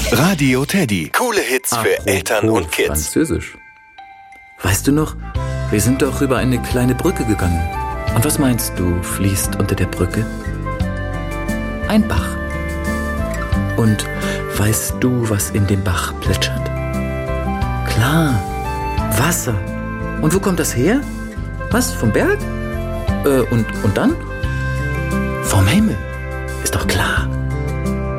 Radio Teddy. Coole Hits für Eltern und Kids. Französisch. Weißt du noch, wir sind doch über eine kleine Brücke gegangen. Und was meinst du, fließt unter der Brücke? Ein Bach. Und weißt du, was in dem Bach plätschert? Klar, Wasser. Und wo kommt das her? Was, vom Berg? Und dann? Vom Himmel. Ist doch klar.